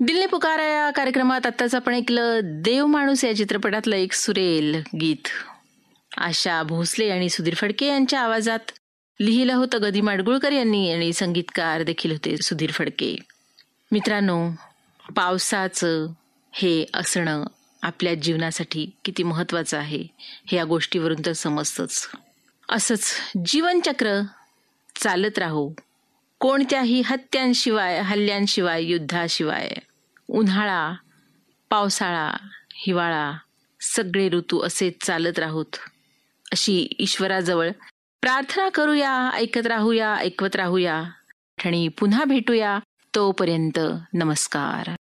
दिल ने पुकारा या कार्यक्रमात आत्ताच आपण ऐकलं देव माणूस या चित्रपटातलं एक सुरेल गीत. आशा भोसले आणि सुधीर फडके यांच्या आवाजात लिहिलं होतं गदी माडगुळकर यांनी आणि संगीतकार देखील होते सुधीर फडके. मित्रांनो, पावसाचं हे असणं आपल्या जीवनासाठी किती महत्वाचं आहे हे या गोष्टीवरून तर समजतंच. असंच जीवनचक्र चालत राहू, कोणत्याही हल्ल्यांशिवाय, युद्धाशिवाय. उन्हाळा, पावसाळा, हिवाळा सगळे ऋतू असेच चालत राहूत अशी ईश्वराजवळ प्रार्थना करूया. ऐकत राहूया आणि पुन्हा भेटूया. तोपर्यंत नमस्कार.